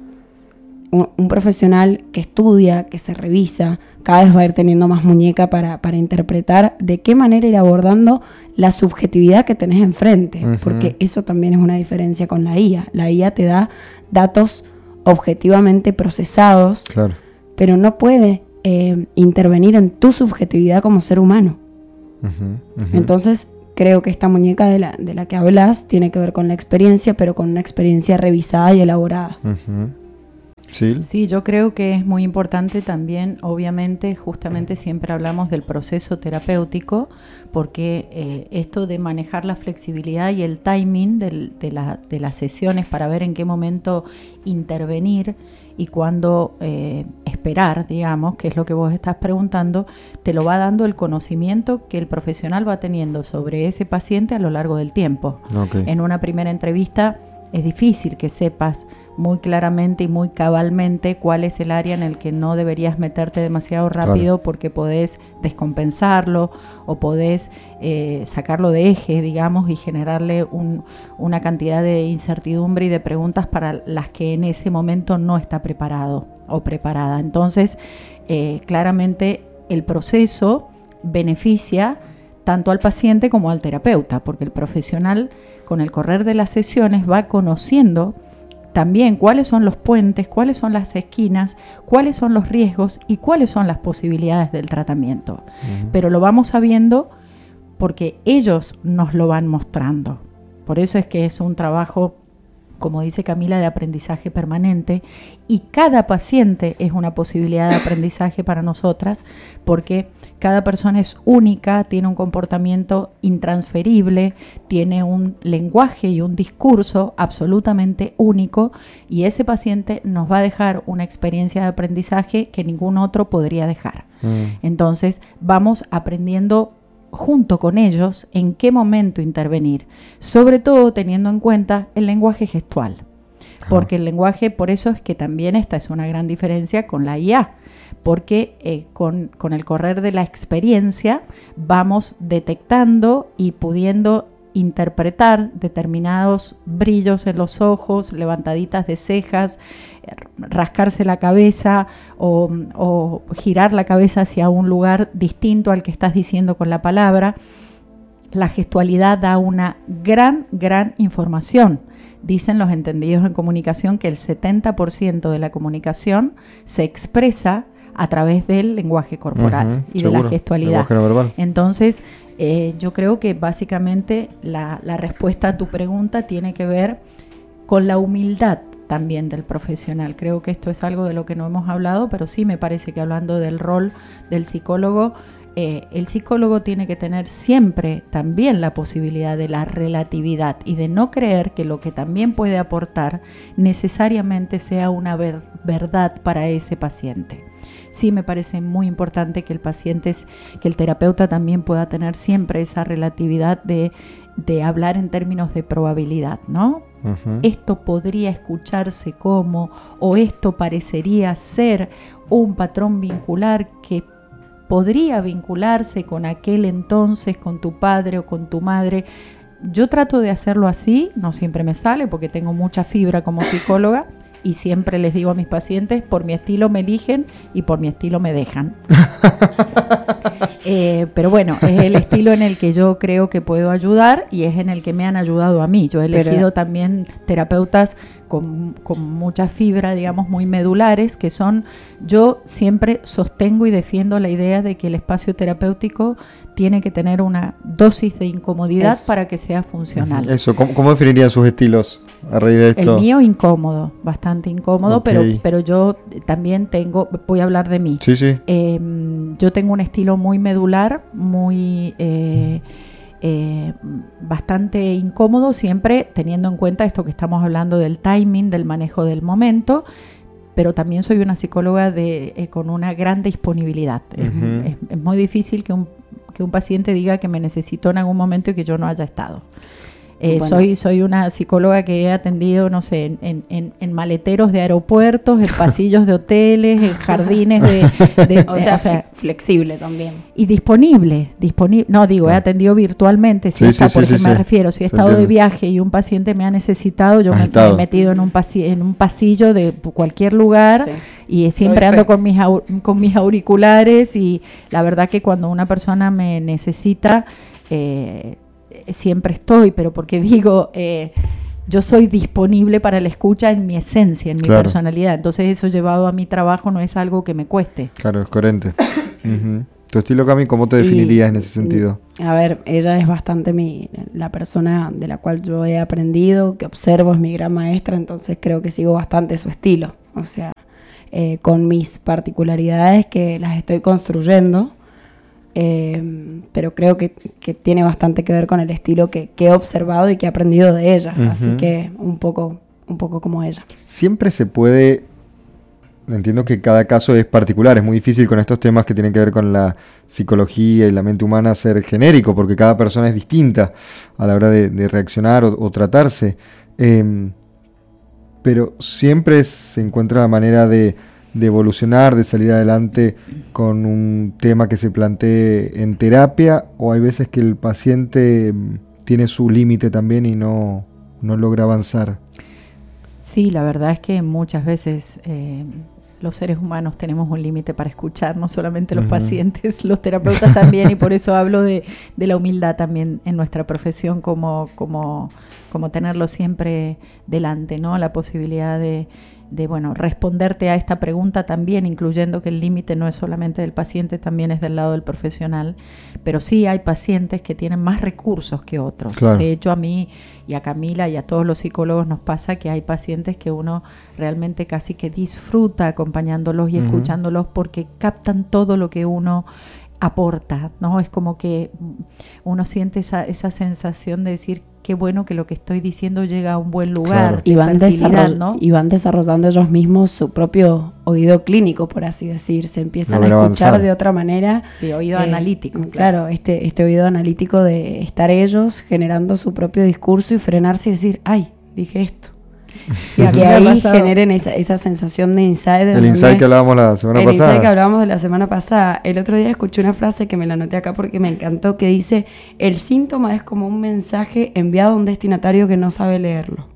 Speaker 2: Un, un profesional que estudia, que se revisa, cada vez va a ir teniendo más muñeca para, para interpretar de qué manera ir abordando la subjetividad que tenés enfrente, uh-huh. porque eso también es una diferencia con la I A. La I A te da datos objetivamente procesados,
Speaker 1: claro.
Speaker 2: pero no puede eh, intervenir en tu subjetividad como ser humano.
Speaker 1: Uh-huh, uh-huh.
Speaker 2: Entonces, creo que esta muñeca de la, de la que hablas tiene que ver con la experiencia, pero con una experiencia revisada y elaborada.
Speaker 1: Uh-huh. ¿Sí?
Speaker 3: Sí, yo creo que es muy importante también, obviamente, justamente siempre hablamos del proceso terapéutico, porque eh, esto de manejar la flexibilidad y el timing del, de, la, de las sesiones para ver en qué momento intervenir y cuándo eh, esperar, digamos, que es lo que vos estás preguntando, te lo va dando el conocimiento que el profesional va teniendo sobre ese paciente a lo largo del tiempo.
Speaker 1: Okay.
Speaker 3: En una primera entrevista es difícil que sepas muy claramente y muy cabalmente cuál es el área en el que no deberías meterte demasiado rápido, claro. porque podés descompensarlo o podés eh, sacarlo de eje, digamos, y generarle un, una cantidad de incertidumbre y de preguntas para las que en ese momento no está preparado o preparada. Entonces, eh, claramente el proceso beneficia tanto al paciente como al terapeuta, porque el profesional con el correr de las sesiones va conociendo también cuáles son los puentes, cuáles son las esquinas, cuáles son los riesgos y cuáles son las posibilidades del tratamiento. Uh-huh. Pero lo vamos sabiendo porque ellos nos lo van mostrando. Por eso es que es un trabajo como dice Camila, de aprendizaje permanente, y cada paciente es una posibilidad de aprendizaje para nosotras, porque cada persona es única, tiene un comportamiento intransferible, tiene un lenguaje y un discurso absolutamente único, y ese paciente nos va a dejar una experiencia de aprendizaje que ningún otro podría dejar. Mm. Entonces vamos aprendiendo junto con ellos en qué momento intervenir, sobre todo teniendo en cuenta el lenguaje gestual, porque el lenguaje, por eso es que también esta es una gran diferencia con la I A, porque eh, con, con el correr de la experiencia vamos detectando y pudiendo interpretar determinados brillos en los ojos, levantaditas de cejas, rascarse la cabeza o, o girar la cabeza hacia un lugar distinto al que estás diciendo con la palabra. La gestualidad da una gran, gran información. Dicen los entendidos en comunicación que el setenta por ciento de la comunicación se expresa a través del lenguaje corporal uh-huh, y seguro, de la gestualidad. Entonces, eh, yo creo que básicamente la, la respuesta a tu pregunta tiene que ver con la humildad también del profesional. Creo que esto es algo de lo que no hemos hablado, pero sí me parece que hablando del rol del psicólogo, eh, el psicólogo tiene que tener siempre también la posibilidad de la relatividad y de no creer que lo que también puede aportar necesariamente sea una ver- verdad para ese paciente. Sí me parece muy importante que el paciente, que el terapeuta también pueda tener siempre esa relatividad de, de hablar en términos de probabilidad, ¿no? Uh-huh. Esto podría escucharse como, o esto parecería ser un patrón vincular que podría vincularse con aquel entonces, con tu padre o con tu madre. Yo trato de hacerlo así, no siempre me sale porque tengo mucha fibra como psicóloga, y siempre les digo a mis pacientes, por mi estilo me eligen y por mi estilo me dejan. eh, pero bueno, es el estilo en el que yo creo que puedo ayudar y es en el que me han ayudado a mí. Yo he elegido pero... también terapeutas con, con mucha fibra, digamos, muy medulares, que son, yo siempre sostengo y defiendo la idea de que el espacio terapéutico tiene que tener una dosis de incomodidad Eso. para que sea funcional.
Speaker 1: Eso, ¿cómo, cómo definirían sus estilos a raíz de esto?
Speaker 3: El mío incómodo, bastante incómodo, okay. pero, pero yo también tengo, voy a hablar de mí.
Speaker 1: Sí, sí.
Speaker 3: Eh, yo tengo un estilo muy medular, muy eh, eh, bastante incómodo, siempre teniendo en cuenta esto que estamos hablando del timing, del manejo del momento, pero también soy una psicóloga de, eh, con una gran disponibilidad. Uh-huh. Es, es, es muy difícil que un que un paciente diga que me necesitó en algún momento y que yo no haya estado. Eh, bueno. soy, soy una psicóloga que he atendido, no sé, en, en, en maleteros de aeropuertos, en pasillos de hoteles, en jardines de... de
Speaker 2: o, sea, o sea, flexible también.
Speaker 3: Y disponible, disponible. No, digo, he atendido virtualmente, si sí, está, sí, por sí, eso sí, me sí. refiero. Si he estado entiende. de viaje y un paciente me ha necesitado, yo me, me he metido en un, pasi- en un pasillo de cualquier lugar sí. y siempre ando con mis, au- con mis auriculares, y la verdad que cuando una persona me necesita... Eh, siempre estoy, pero porque digo, eh, yo soy disponible para la escucha en mi esencia, en mi claro. personalidad. Entonces eso llevado a mi trabajo no es algo que me cueste.
Speaker 1: Claro, es coherente. Uh-huh. ¿Tu estilo, Cami, cómo te definirías y, en ese sentido?
Speaker 2: A ver, ella es bastante mi, la persona de la cual yo he aprendido, que observo, es mi gran maestra, entonces creo que sigo bastante su estilo. O sea, eh, con mis particularidades que las estoy construyendo. Eh, pero creo que, que tiene bastante que ver con el estilo que, que he observado y que he aprendido de ella, uh-huh. así que un poco, un poco como ella.
Speaker 1: Siempre se puede, entiendo que cada caso es particular, es muy difícil con estos temas que tienen que ver con la psicología y la mente humana ser genérico, porque cada persona es distinta a la hora de, de reaccionar o, o tratarse, eh, pero siempre se encuentra la manera de de evolucionar, de salir adelante con un tema que se plantee en terapia, o hay veces que el paciente tiene su límite también y no, no logra avanzar?
Speaker 3: Sí, la verdad es que muchas veces eh, los seres humanos tenemos un límite para escuchar, no solamente los uh-huh. pacientes, los terapeutas también, y por eso hablo de, de la humildad también en nuestra profesión, como, como, como tenerlo siempre delante, ¿no? La posibilidad de de, bueno, responderte a esta pregunta también, incluyendo que el límite no es solamente del paciente, también es del lado del profesional, pero sí hay pacientes que tienen más recursos que otros.
Speaker 1: Claro.
Speaker 3: De hecho, a mí y a Camila y a todos los psicólogos nos pasa que hay pacientes que uno realmente casi que disfruta acompañándolos y uh-huh. escuchándolos porque captan todo lo que uno aporta, ¿no? Es como que uno siente esa, esa sensación de decir qué bueno que lo que estoy diciendo llega a un buen lugar.
Speaker 2: Claro. Y, van desarroll- ¿no? y van desarrollando ellos mismos su propio oído clínico, por así decir. Se empiezan a escuchar avanzar. de otra manera.
Speaker 3: Sí, oído eh, analítico.
Speaker 2: Claro, claro este, este oído analítico de estar ellos generando su propio discurso y frenarse y decir, ay, dije esto. Y que ahí generen esa, esa sensación de insight.
Speaker 1: El insight que hablábamos la semana
Speaker 2: el
Speaker 1: pasada.
Speaker 2: El insight que hablábamos de la semana pasada. El otro día escuché una frase que me la anoté acá porque me encantó, que dice, el síntoma es como un mensaje enviado a un destinatario que no sabe leerlo.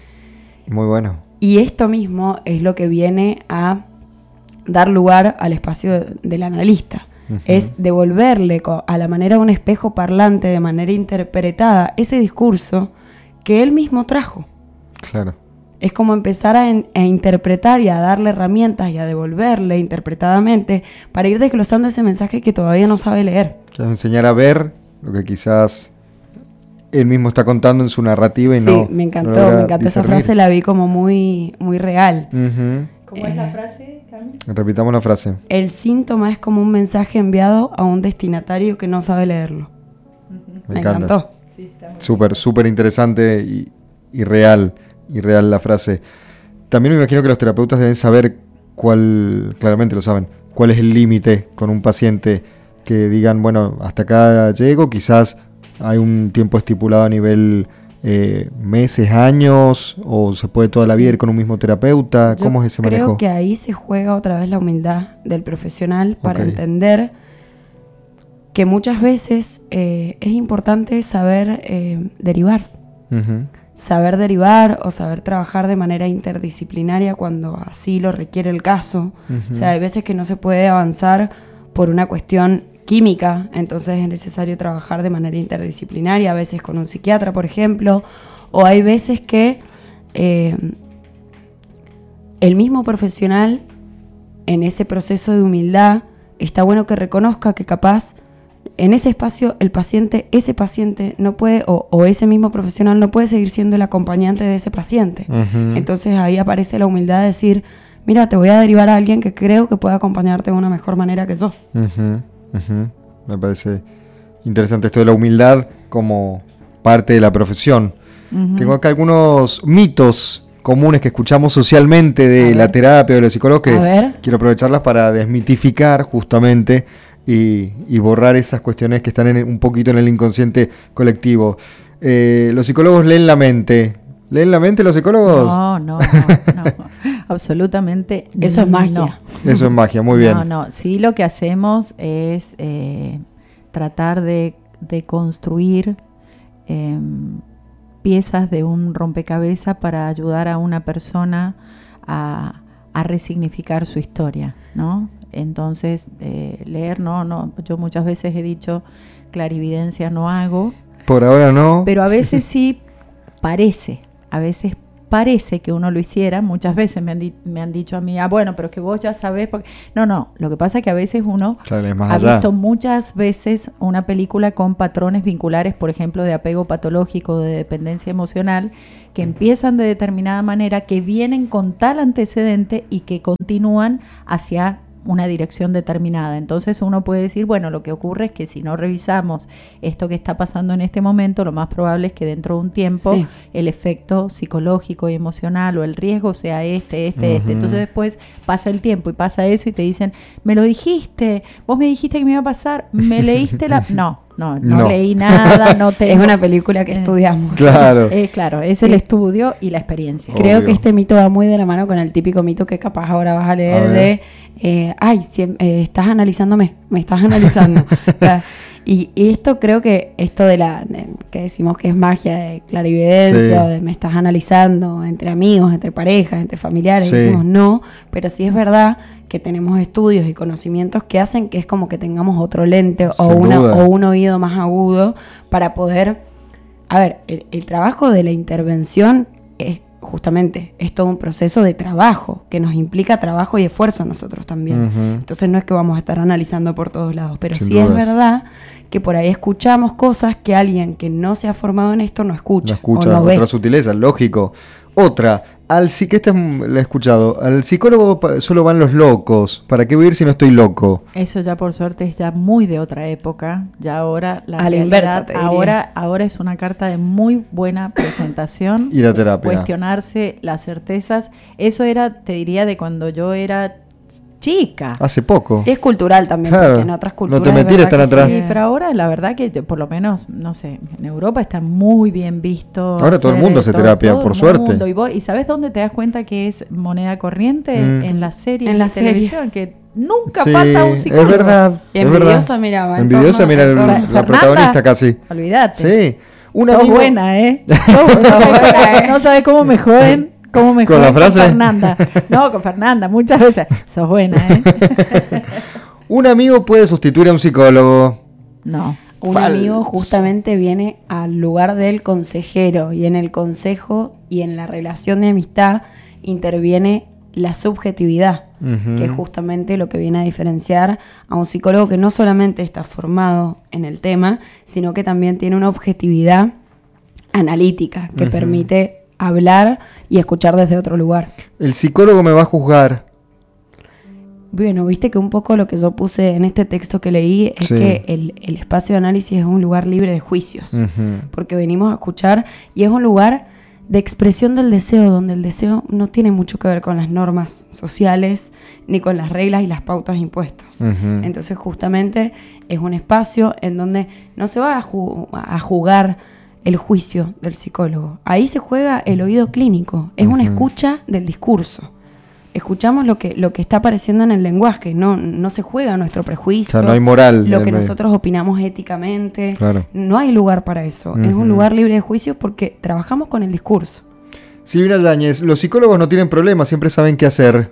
Speaker 1: Muy bueno.
Speaker 2: Y esto mismo es lo que viene a dar lugar al espacio del analista. Uh-huh. Es devolverle a la manera de un espejo parlante, de manera interpretada, ese discurso que él mismo trajo.
Speaker 1: Claro.
Speaker 2: Es como empezar a, en, a interpretar y a darle herramientas y a devolverle interpretadamente para ir desglosando ese mensaje que todavía no sabe leer.
Speaker 1: Que es enseñar a ver lo que quizás él mismo está contando en su narrativa y
Speaker 2: sí,
Speaker 1: no.
Speaker 2: Sí, me encantó,
Speaker 1: no
Speaker 2: me encantó esa frase, la vi como muy, muy real.
Speaker 1: Uh-huh.
Speaker 3: ¿Cómo eh, es la frase, Cami?
Speaker 1: Repitamos la frase.
Speaker 2: El síntoma es como un mensaje enviado a un destinatario que no sabe leerlo. Uh-huh. Me, me encantó.
Speaker 1: Sí, súper, súper interesante y, y real. Y real la frase. También me imagino que los terapeutas deben saber cuál, claramente lo saben, cuál es el límite con un paciente, que digan, bueno, hasta acá llego, quizás hay un tiempo estipulado a nivel eh, meses, años, o se puede toda la sí. vida ir con un mismo terapeuta.
Speaker 2: Yo
Speaker 1: ¿Cómo es ese manejo?
Speaker 2: Creo que ahí se juega otra vez la humildad del profesional para okay. entender que muchas veces eh, es importante saber eh, derivar. Uh-huh. Saber derivar o saber trabajar de manera interdisciplinaria cuando así lo requiere el caso. Uh-huh. O sea, hay veces que no se puede avanzar por una cuestión química, entonces es necesario trabajar de manera interdisciplinaria, a veces con un psiquiatra, por ejemplo, o hay veces que eh, el mismo profesional en ese proceso de humildad está bueno que reconozca que capaz en ese espacio el paciente, ese paciente no puede, o, o ese mismo profesional no puede seguir siendo el acompañante de ese paciente. Uh-huh. Entonces ahí aparece la humildad de decir, mira, te voy a derivar a alguien que creo que puede acompañarte de una mejor manera que yo.
Speaker 1: Uh-huh. Uh-huh. Me parece interesante esto de la humildad como parte de la profesión. Uh-huh. Tengo acá algunos mitos comunes que escuchamos socialmente de la terapia o de los psicólogos que quiero aprovecharlas para desmitificar justamente Y, y borrar esas cuestiones que están en, un poquito en el inconsciente colectivo. Eh, los psicólogos leen la mente. ¿Leen la mente los psicólogos?
Speaker 3: No, no, no, no. Absolutamente.
Speaker 2: Eso es magia.
Speaker 3: No.
Speaker 1: Eso es magia, muy bien.
Speaker 3: No, no. Sí, lo que hacemos es eh, tratar de, de construir eh, piezas de un rompecabezas para ayudar a una persona a, a resignificar su historia, ¿no? Entonces, eh, leer, no, no, yo muchas veces he dicho clarividencia no hago.
Speaker 1: Por ahora no.
Speaker 3: Pero a veces sí parece, a veces parece que uno lo hiciera. Muchas veces me han, di- me han dicho a mí, ah, bueno, pero que vos ya sabés. Porque... No, no, lo que pasa es que a veces uno
Speaker 1: más
Speaker 3: ha
Speaker 1: allá.
Speaker 3: visto muchas veces una película con patrones vinculares, por ejemplo, de apego patológico, de dependencia emocional, que empiezan de determinada manera, que vienen con tal antecedente y que continúan hacia una dirección determinada. Entonces uno puede decir, bueno, lo que ocurre es que si no revisamos esto que está pasando en este momento, lo más probable es que dentro de un tiempo sí. el efecto psicológico y emocional o el riesgo sea este, este, uh-huh. este. Entonces después pasa el tiempo y pasa eso y te dicen, me lo dijiste, vos me dijiste que me iba a pasar, me leíste la... No, no, no, no. leí nada, no tengo...
Speaker 2: Es una película que estudiamos.
Speaker 1: Claro.
Speaker 3: Eh, claro, es sí. el estudio y la experiencia.
Speaker 2: Obvio. Creo que este mito va muy de la mano con el típico mito que capaz ahora vas a leer a de... Eh, ay, si, eh, estás analizándome, me estás analizando. O sea, y, y esto creo que, esto de la, de, que decimos que es magia de clarividencia, sí. o de me estás analizando entre amigos, entre parejas, entre familiares, sí. y decimos no, pero sí es verdad que tenemos estudios y conocimientos que hacen que es como que tengamos otro lente o, una, o un oído más agudo para poder, a ver, el, el trabajo de la intervención es justamente es todo un proceso de trabajo, que nos implica trabajo y esfuerzo a nosotros también. Uh-huh. Entonces no es que vamos a estar analizando por todos lados, pero Sin sí dudas. Es verdad que por ahí escuchamos cosas que alguien que no se ha formado en esto no escucha.
Speaker 1: No escucha,
Speaker 2: o no
Speaker 1: otra
Speaker 2: ve.
Speaker 1: sutileza, lógico. Otra, al que esta la he escuchado, al psicólogo solo van los locos. ¿Para qué voy a ir si no estoy loco?
Speaker 3: Eso ya por suerte es ya muy de otra época. Ya ahora la
Speaker 2: a la inversa, te diría.
Speaker 3: ahora ahora es una carta de muy buena presentación.
Speaker 1: Ir a terapia.
Speaker 3: Cuestionarse las certezas. Eso era, te diría, de cuando yo era chica.
Speaker 1: Hace poco.
Speaker 2: Es cultural también,
Speaker 1: claro,
Speaker 2: porque en otras culturas...
Speaker 1: No te metieras tan atrás.
Speaker 3: Sí, pero ahora la verdad que por lo menos, no sé, en Europa está muy bien visto.
Speaker 1: Ahora todo el mundo hace terapia,
Speaker 3: todo
Speaker 1: por
Speaker 3: el
Speaker 1: suerte.
Speaker 3: Mundo. Y, vos, ¿Y sabes dónde te das cuenta que es moneda corriente?
Speaker 1: Mm.
Speaker 3: En las series
Speaker 2: en la
Speaker 3: televisión, que nunca
Speaker 1: sí,
Speaker 3: falta un psicólogo.
Speaker 1: Es verdad.
Speaker 2: Envidiosa miraba.
Speaker 1: Envidiosa mira el, la
Speaker 3: Fernanda,
Speaker 1: protagonista casi.
Speaker 3: Olvídate.
Speaker 1: Sí.
Speaker 3: Una sos amigo... buena, ¿eh? Sos buena, ¿eh? No sabes cómo me joden. ¿Cómo me
Speaker 1: ¿Con la frase?
Speaker 3: Con Fernanda. No, con Fernanda, muchas veces. Sos buena, ¿eh?
Speaker 1: Un amigo puede sustituir a un psicólogo.
Speaker 3: No.
Speaker 2: Un Falso. amigo justamente viene al lugar del consejero, y en el consejo y en la relación de amistad interviene la subjetividad, uh-huh. que es justamente lo que viene a diferenciar a un psicólogo que no solamente está formado en el tema, sino que también tiene una objetividad analítica que uh-huh. permite hablar y escuchar desde otro lugar.
Speaker 1: El psicólogo me va a juzgar.
Speaker 2: Bueno, viste que un poco lo que yo puse en este texto que leí es sí. que el, el espacio de análisis es un lugar libre de juicios, uh-huh. porque venimos a escuchar y es un lugar de expresión del deseo, donde el deseo no tiene mucho que ver con las normas sociales ni con las reglas y las pautas impuestas. Uh-huh. Entonces justamente es un espacio en donde no se va a, ju- a jugar el juicio del psicólogo. Ahí se juega el oído clínico. Es uh-huh. una escucha del discurso. Escuchamos lo que, lo que está apareciendo en el lenguaje. No, no se juega nuestro prejuicio.
Speaker 1: O sea, no hay moral.
Speaker 2: Lo que nosotros opinamos éticamente.
Speaker 1: Claro.
Speaker 2: No hay lugar para eso. Uh-huh. Es un lugar libre de juicios porque trabajamos con el discurso.
Speaker 1: Silvina Yáñez, los psicólogos no tienen problemas, siempre saben qué hacer.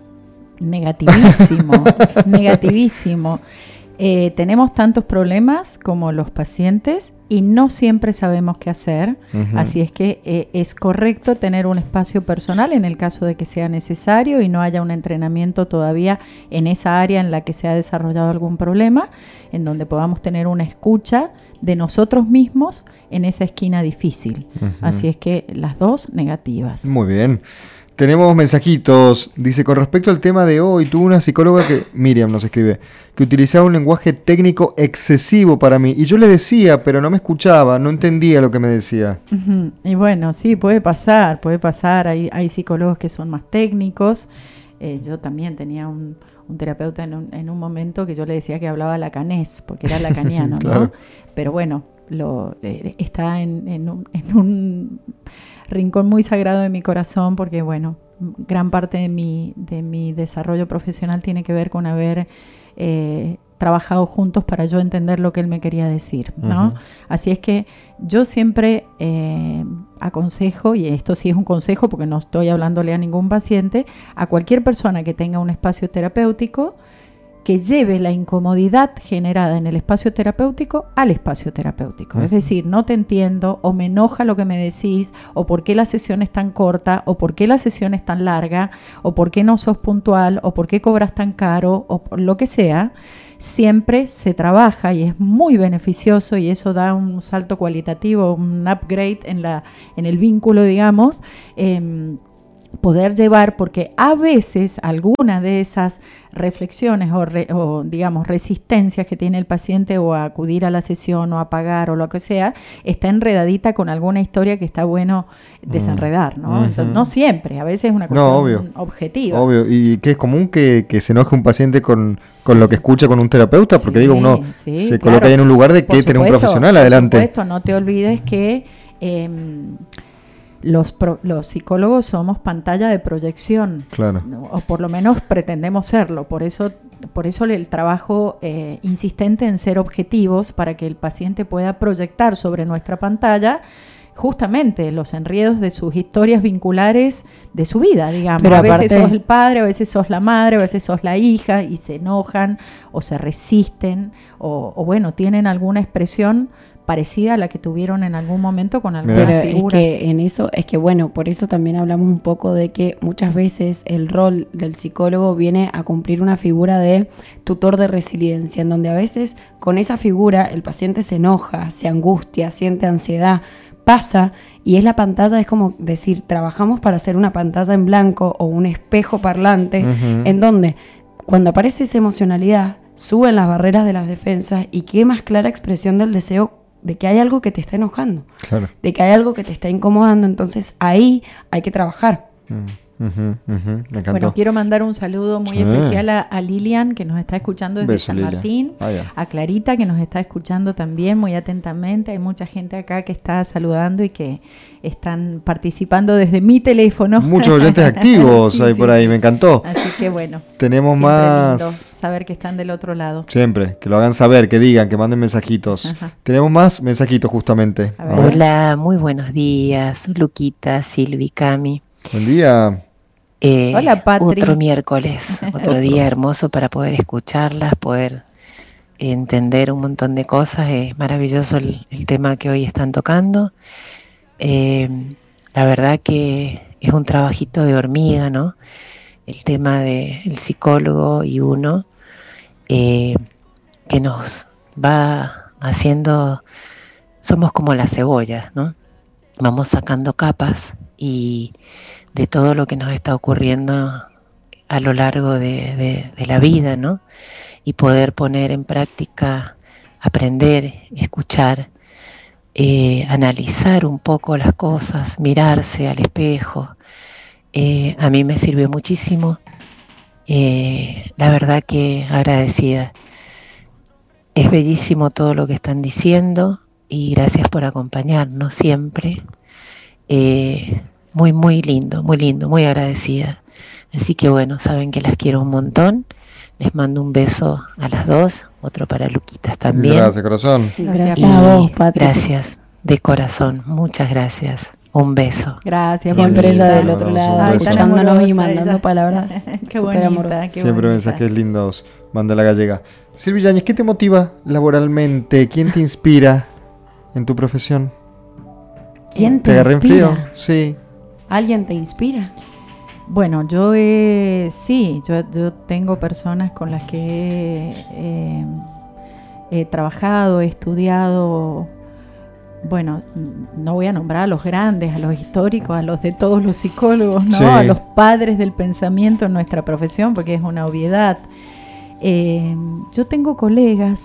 Speaker 3: Negativísimo. Negativísimo. Eh, tenemos tantos problemas como los pacientes y no siempre sabemos qué hacer, uh-huh. así es que eh, es correcto tener un espacio personal en el caso de que sea necesario y no haya un entrenamiento todavía en esa área en la que se ha desarrollado algún problema, en donde podamos tener una escucha de nosotros mismos en esa esquina difícil. Uh-huh. Así es que las dos negativas.
Speaker 1: Muy bien. Tenemos mensajitos. Dice, con respecto al tema de hoy, tuve una psicóloga que, Miriam nos escribe, que utilizaba un lenguaje técnico excesivo para mí. Y yo le decía, pero no me escuchaba, no entendía lo que me decía.
Speaker 3: Uh-huh. Y bueno, sí, puede pasar, puede pasar. Hay, hay psicólogos que son más técnicos. Eh, yo también tenía un, un terapeuta en un, en un momento que yo le decía que hablaba lacanés, porque era lacaniano, claro. ¿no? Pero bueno, lo, eh, está en, en, un, en un rincón muy sagrado de mi corazón, porque bueno, gran parte de mi, de mi desarrollo profesional tiene que ver con haber eh, trabajado juntos para yo entender lo que él me quería decir, ¿no? Uh-huh. Así es que yo siempre eh, aconsejo, y esto sí es un consejo porque no estoy hablándole a ningún paciente, a cualquier persona que tenga un espacio terapéutico, que lleve la incomodidad generada en el espacio terapéutico al espacio terapéutico. Uh-huh. Es decir, no te entiendo, o me enoja lo que me decís, o por qué la sesión es tan corta, o por qué la sesión es tan larga, o por qué no sos puntual, o por qué cobras tan caro, o por lo que sea. Siempre se trabaja y es muy beneficioso, y eso da un salto cualitativo, un upgrade en, la, en el vínculo, digamos, eh, poder llevar, porque a veces alguna de esas reflexiones o, re, o digamos resistencias que tiene el paciente o a acudir a la sesión o a pagar o lo que sea, está enredadita con alguna historia que está bueno desenredar, ¿no? Uh-huh. Entonces, no siempre, a veces es una cuestión
Speaker 1: no, obvio,
Speaker 3: objetiva.
Speaker 1: Obvio, y que es común que, que se enoje un paciente con, sí. con lo que escucha con un terapeuta, porque sí, digo, uno sí, se claro. coloca ahí en un lugar de que tener un profesional adelante.
Speaker 3: Por supuesto, no te olvides que eh, Los, pro, los psicólogos somos pantalla de proyección,
Speaker 1: claro.
Speaker 3: o por lo menos pretendemos serlo. Por eso, por eso el trabajo eh, insistente en ser objetivos para que el paciente pueda proyectar sobre nuestra pantalla justamente los enredos de sus historias vinculares de su vida, digamos. Pero a veces aparte... sos el padre, a veces sos la madre, a veces sos la hija y se enojan o se resisten o, o bueno, tienen alguna expresión parecida a la que tuvieron en algún momento con alguna
Speaker 2: Pero
Speaker 3: figura.
Speaker 2: es que en eso, es que bueno, por eso también hablamos un poco de que muchas veces el rol del psicólogo viene a cumplir una figura de tutor de resiliencia, en donde a veces con esa figura el paciente se enoja, se angustia, siente ansiedad, pasa, y es la pantalla, es como decir, trabajamos para hacer una pantalla en blanco o un espejo parlante, uh-huh. en donde cuando aparece esa emocionalidad, suben las barreras de las defensas y qué más clara expresión del deseo de que hay algo que te está enojando, claro. de que hay algo que te está incomodando, entonces ahí hay que trabajar.
Speaker 1: Mm, uh-huh, uh-huh. Me encantó.
Speaker 3: Bueno, quiero mandar un saludo muy sí. especial a, a Lilian, que nos está escuchando desde Beso, San Martín, ah, yeah. a Clarita, que nos está escuchando también muy atentamente. Hay mucha gente acá que está saludando y que están participando desde mi teléfono.
Speaker 1: Muchos oyentes activos sí, hay sí, por ahí, sí. me encantó.
Speaker 3: Así que bueno,
Speaker 1: tenemos más...
Speaker 3: lindo saber que están del otro lado.
Speaker 1: Siempre, que lo hagan saber, que digan, que manden mensajitos. Ajá. Tenemos más mensajitos justamente.
Speaker 4: Hola, muy buenos días, Luquita, Silvi, Cami.
Speaker 1: Buen día.
Speaker 4: Eh, Hola, Patri. Otro miércoles, otro día hermoso para poder escucharlas, poder entender un montón de cosas. Es maravilloso el, el tema que hoy están tocando. Eh, la verdad que es un trabajito de hormiga, ¿no? El tema del psicólogo y uno, eh, que nos va haciendo, somos como las cebollas, ¿no? Vamos sacando capas y de todo lo que nos está ocurriendo a lo largo de, de, de la vida, ¿no? Y poder poner en práctica, aprender, escuchar, eh, analizar un poco las cosas, mirarse al espejo. Eh, a mí me sirvió muchísimo, eh, la verdad que agradecida. Es bellísimo todo lo que están diciendo y gracias por acompañarnos siempre. Eh, muy, muy lindo, muy lindo, muy agradecida. Así que bueno, saben que las quiero un montón. Les mando un beso a las dos, otro para Luquitas también.
Speaker 1: Gracias, corazón.
Speaker 2: Gracias a vos, Patri.
Speaker 4: Gracias, de corazón, muchas gracias. Un beso.
Speaker 3: Gracias,
Speaker 2: siempre ella del otro lado,
Speaker 1: Ay,
Speaker 2: escuchándonos y mandando ella. palabras
Speaker 3: qué bonita, amorosas.
Speaker 1: Qué siempre
Speaker 3: bonita.
Speaker 1: mensajes lindos, manda la gallega. Silvi Yáñez, ¿qué te motiva laboralmente? ¿Quién te inspira en tu profesión?
Speaker 2: ¿Quién te,
Speaker 1: ¿Te agarré en
Speaker 2: inspira?
Speaker 1: frío? Sí.
Speaker 2: ¿Alguien te inspira?
Speaker 3: Bueno, yo eh, sí, yo, yo tengo personas con las que he, eh, he trabajado, he estudiado. Bueno, no voy a nombrar a los grandes, a los históricos, a los de todos los psicólogos, ¿no? Sí. A los padres del pensamiento en nuestra profesión, porque es una obviedad. Eh, yo tengo colegas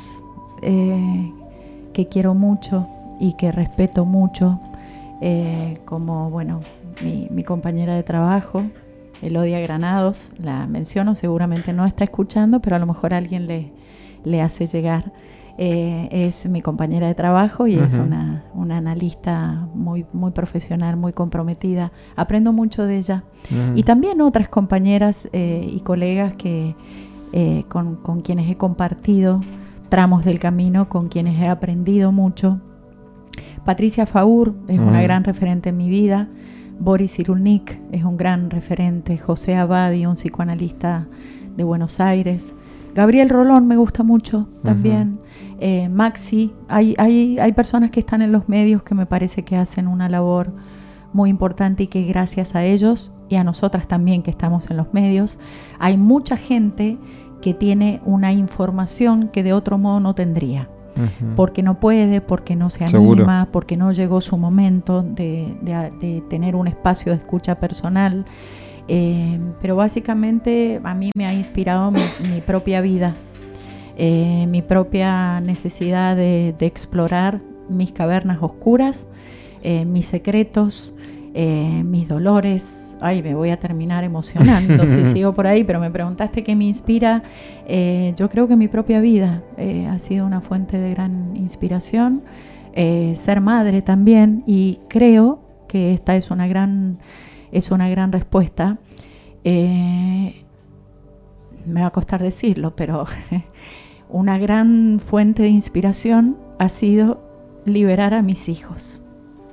Speaker 3: eh, que quiero mucho y que respeto mucho, eh, como, bueno, mi, mi compañera de trabajo, Elodia Granados, la menciono, seguramente no está escuchando, pero a lo mejor alguien le, le hace llegar. Eh, es mi compañera de trabajo y uh-huh. es una, una analista muy, muy profesional, muy comprometida. Aprendo mucho de ella. Uh-huh. Y también otras compañeras eh, y colegas que, eh, con, con quienes he compartido tramos del camino, con quienes he aprendido mucho. Patricia Faur es uh-huh. una gran referente en mi vida. Boris Cyrulnik es un gran referente. José Abadi, un psicoanalista de Buenos Aires. Gabriel Rolón me gusta mucho también. Uh-huh. Eh, Maxi, hay, hay, hay personas que están en los medios que me parece que hacen una labor muy importante y que gracias a ellos y a nosotras también que estamos en los medios, hay mucha gente que tiene una información que de otro modo no tendría. Uh-huh. Porque no puede, porque no se anima, Seguro. porque no llegó su momento de, de, de tener un espacio de escucha personal. Eh, pero básicamente a mí me ha inspirado mi, mi propia vida, eh, mi propia necesidad de, de explorar mis cavernas oscuras, eh, mis secretos, eh, mis dolores. Ay, me voy a terminar emocionando si sigo por ahí, pero me preguntaste qué me inspira. Eh, yo creo que mi propia vida eh, ha sido una fuente de gran inspiración, eh, ser madre también, y creo que esta es una gran... es una gran respuesta. Eh, me va a costar decirlo, pero una gran fuente de inspiración ha sido liberar a mis hijos.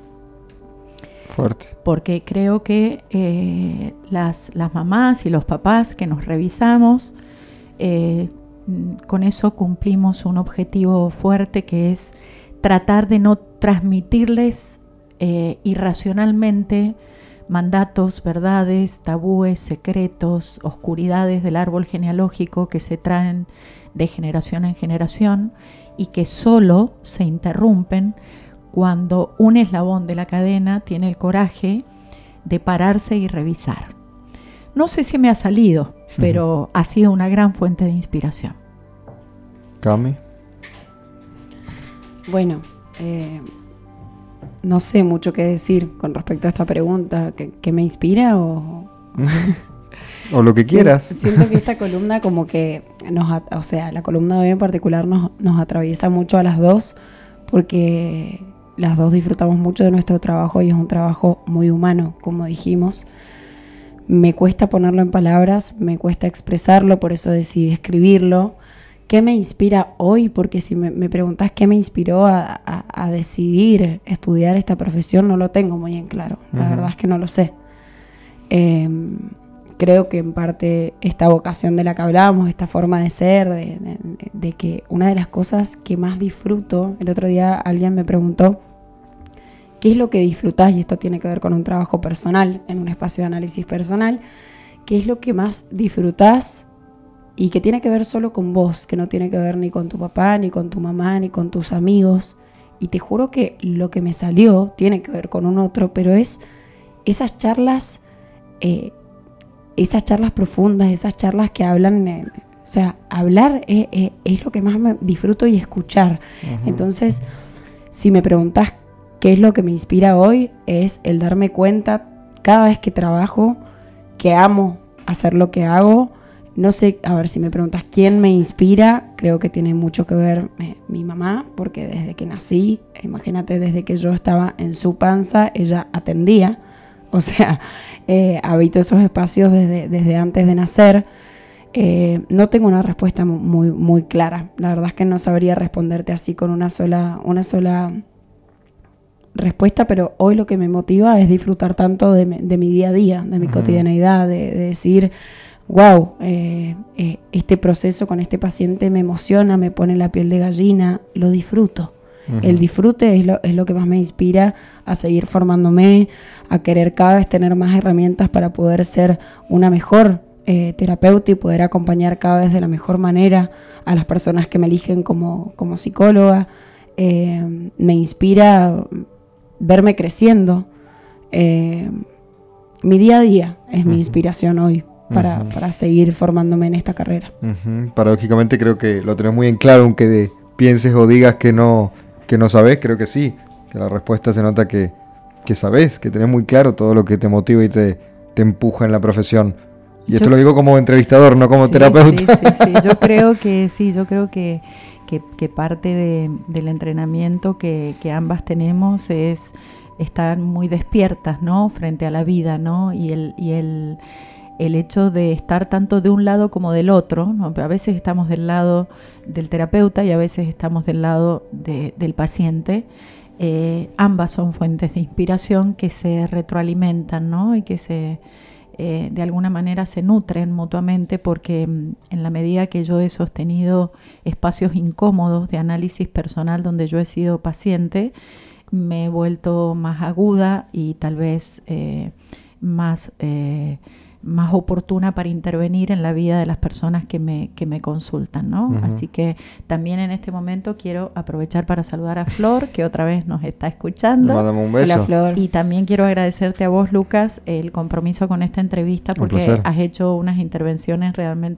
Speaker 1: Fuerte.
Speaker 3: Porque creo que eh, las, las mamás y los papás que nos revisamos, eh, con eso cumplimos un objetivo fuerte, que es tratar de no transmitirles eh, irracionalmente mandatos, verdades, tabúes, secretos, oscuridades del árbol genealógico que se traen de generación en generación y que solo se interrumpen cuando un eslabón de la cadena tiene el coraje de pararse y revisar. No sé si me ha salido, pero uh-huh. ha sido una gran fuente de inspiración.
Speaker 1: Cami.
Speaker 2: Bueno, eh, no sé mucho qué decir con respecto a esta pregunta. ¿Qué, qué me inspira o...?
Speaker 1: O lo que quieras.
Speaker 2: Siento que esta columna como que nos, o sea, la columna de hoy en particular nos, nos atraviesa mucho a las dos, porque las dos disfrutamos mucho de nuestro trabajo y es un trabajo muy humano, como dijimos. Me cuesta ponerlo en palabras, me cuesta expresarlo, por eso decidí escribirlo. ¿Qué me inspira hoy? Porque si me, me preguntas qué me inspiró a, a, a decidir estudiar esta profesión, no lo tengo muy en claro. La uh-huh. verdad es que no lo sé. Eh, creo que en parte esta vocación de la que hablábamos, esta forma de ser, de, de, de que una de las cosas que más disfruto, el otro día alguien me preguntó qué es lo que disfrutás, y esto tiene que ver con un trabajo personal, en un espacio de análisis personal, qué es lo que más disfrutás y que tiene que ver solo con vos, que no tiene que ver ni con tu papá, ni con tu mamá, ni con tus amigos. Y te juro que lo que me salió tiene que ver con un otro, pero es esas charlas, eh, esas charlas profundas, esas charlas que hablan, eh, o sea, hablar es, es, es lo que más me disfruto y escuchar. Uh-huh. Entonces, si me preguntás qué es lo que me inspira hoy, es el darme cuenta cada vez que trabajo, que amo hacer lo que hago. No sé, a ver, si me preguntas quién me inspira, creo que tiene mucho que ver eh, mi mamá, porque desde que nací, imagínate, desde que yo estaba en su panza, ella atendía, o sea, eh, habito esos espacios desde, desde antes de nacer. Eh, no tengo una respuesta muy, muy clara, la verdad es que no sabría responderte así con una sola, una sola respuesta, pero hoy lo que me motiva es disfrutar tanto de, de mi día a día, de mi uh-huh. cotidianeidad, de, de decir... wow, eh, eh, este proceso con este paciente me emociona, me pone la piel de gallina, lo disfruto. Uh-huh. El disfrute es lo, es lo que más me inspira a seguir formándome, a querer cada vez tener más herramientas para poder ser una mejor eh, terapeuta y poder acompañar cada vez de la mejor manera a las personas que me eligen como, como psicóloga. Eh, me inspira verme creciendo. Eh, mi día a día es uh-huh. mi inspiración hoy. Para, uh-huh. para seguir formándome en esta carrera.
Speaker 1: Uh-huh. Paradójicamente creo que lo tenés muy en claro, aunque de, pienses o digas que no, que no sabés, creo que sí, que la respuesta se nota que, que sabés, que tenés muy claro todo lo que te motiva y te, te empuja en la profesión. Y esto yo, lo digo como entrevistador, no como
Speaker 3: sí,
Speaker 1: terapeuta.
Speaker 3: Sí, sí, sí. Yo creo que sí, yo creo que, que, que parte de, del entrenamiento que, que ambas tenemos es estar muy despiertas, ¿no? Frente a la vida, ¿no? Y el... Y el el hecho de estar tanto de un lado como del otro, ¿no? A veces estamos del lado del terapeuta y a veces estamos del lado de, del paciente. Eh, ambas son fuentes de inspiración que se retroalimentan, ¿no? Y que se, eh, de alguna manera se nutren mutuamente, porque en la medida que yo he sostenido espacios incómodos de análisis personal donde yo he sido paciente, me he vuelto más aguda y tal vez eh, más... Eh, más oportuna para intervenir en la vida de las personas que me, que me consultan, ¿no? Uh-huh. Así que también en este momento quiero aprovechar para saludar a Flor, que otra vez nos está escuchando.
Speaker 1: Mándame un beso.
Speaker 3: Hola, Flor. Y también quiero agradecerte a vos, Lucas, el compromiso con esta entrevista, porque has hecho unas intervenciones realmente